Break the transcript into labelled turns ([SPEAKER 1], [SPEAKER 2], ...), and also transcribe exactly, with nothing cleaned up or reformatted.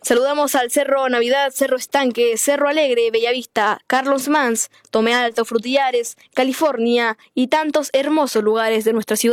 [SPEAKER 1] Saludamos al Cerro Navidad, Cerro Estanque, Cerro Alegre, Bellavista, Carlos Mans, Tome Alto, Frutillares, California y tantos hermosos lugares de nuestra ciudad.